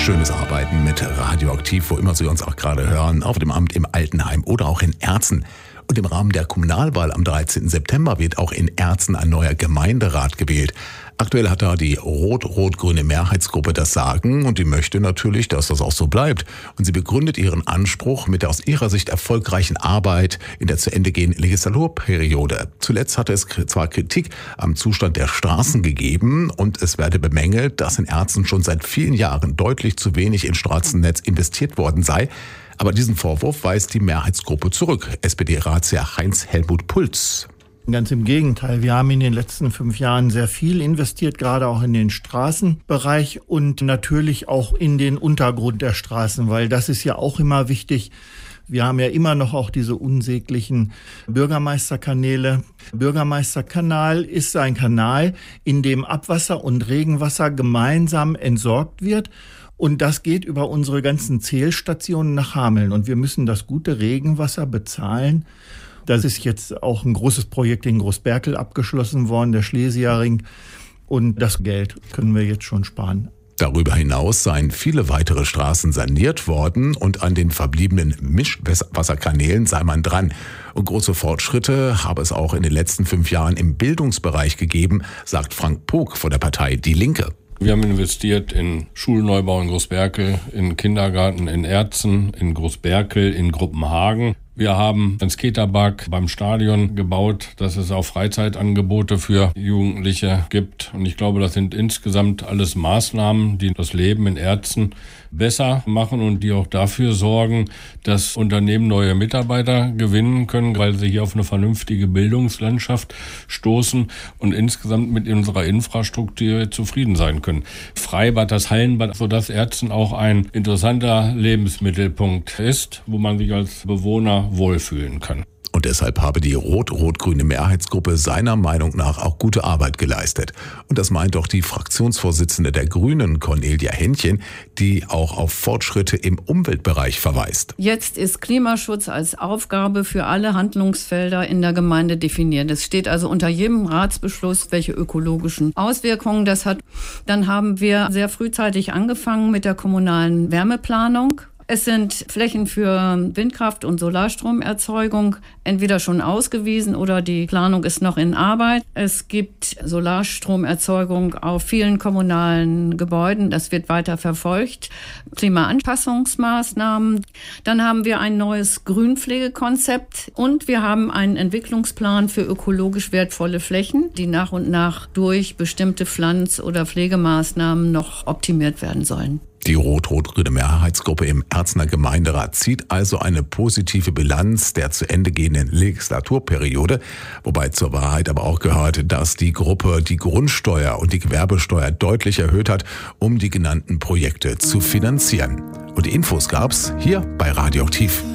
Schönes Arbeiten mit Radioaktiv, wo immer Sie uns auch gerade hören, auf dem Amt im Altenheim oder auch in Erzen. Und im Rahmen der Kommunalwahl am 13. September wird auch in Erzen ein neuer Gemeinderat gewählt. Aktuell hat da die rot-rot-grüne Mehrheitsgruppe das Sagen und die möchte natürlich, dass das auch so bleibt. Und sie begründet ihren Anspruch mit der aus ihrer Sicht erfolgreichen Arbeit in der zu Ende gehenden Legislaturperiode. Zuletzt hatte es zwar Kritik am Zustand der Straßen gegeben und es werde bemängelt, dass in Erzen schon seit vielen Jahren deutlich zu wenig in Straßennetz investiert worden sei. Aber diesen Vorwurf weist die Mehrheitsgruppe zurück. SPD-Ratsherr Heinz-Helmut Pulz. Ganz im Gegenteil. Wir haben in den letzten 5 Jahren sehr viel investiert, gerade auch in den Straßenbereich und natürlich auch in den Untergrund der Straßen, weil das ist ja auch immer wichtig. Wir haben ja immer noch auch diese unsäglichen Bürgermeisterkanäle. Bürgermeisterkanal ist ein Kanal, in dem Abwasser und Regenwasser gemeinsam entsorgt wird. Und das geht über unsere ganzen Zählstationen nach Hameln. Und wir müssen das gute Regenwasser bezahlen. Das ist jetzt auch ein großes Projekt in Großberkel abgeschlossen worden, der Schlesierring. Und das Geld können wir jetzt schon sparen. Darüber hinaus seien viele weitere Straßen saniert worden und an den verbliebenen Mischwasserkanälen sei man dran. Und große Fortschritte habe es auch in den letzten 5 Jahren im Bildungsbereich gegeben, sagt Frank Pog von der Partei Die Linke. Wir haben investiert in Schulneubau in Großberkel, in Kindergarten in Erzen, in Großberkel, in Gruppenhagen. Wir haben ein Skaterpark beim Stadion gebaut, dass es auch Freizeitangebote für Jugendliche gibt. Und ich glaube, das sind insgesamt alles Maßnahmen, die das Leben in Erzen besser machen und die auch dafür sorgen, dass Unternehmen neue Mitarbeiter gewinnen können, weil sie hier auf eine vernünftige Bildungslandschaft stoßen und insgesamt mit unserer Infrastruktur zufrieden sein können. Freibad, das Hallenbad, sodass Erzen auch ein interessanter Lebensmittelpunkt ist, wo man sich als Bewohner wohlfühlen kann. Und deshalb habe die rot-rot-grüne Mehrheitsgruppe seiner Meinung nach auch gute Arbeit geleistet. Und das meint auch die Fraktionsvorsitzende der Grünen, Cornelia Henchen, die auch auf Fortschritte im Umweltbereich verweist. Jetzt ist Klimaschutz als Aufgabe für alle Handlungsfelder in der Gemeinde definiert. Es steht also unter jedem Ratsbeschluss, welche ökologischen Auswirkungen das hat. Dann haben wir sehr frühzeitig angefangen mit der kommunalen Wärmeplanung. Es sind Flächen für Windkraft- und Solarstromerzeugung entweder schon ausgewiesen oder die Planung ist noch in Arbeit. Es gibt Solarstromerzeugung auf vielen kommunalen Gebäuden. Das wird weiter verfolgt. Klimaanpassungsmaßnahmen. Dann haben wir ein neues Grünpflegekonzept und wir haben einen Entwicklungsplan für ökologisch wertvolle Flächen, die nach und nach durch bestimmte Pflanz- oder Pflegemaßnahmen noch optimiert werden sollen. Die rot-rot-grüne Mehrheitsgruppe im Erzener Gemeinderat zieht also eine positive Bilanz der zu Ende gehenden Legislaturperiode, wobei zur Wahrheit aber auch gehört, dass die Gruppe die Grundsteuer und die Gewerbesteuer deutlich erhöht hat, um die genannten Projekte zu finanzieren. Und die Infos gab's hier bei Radioaktiv.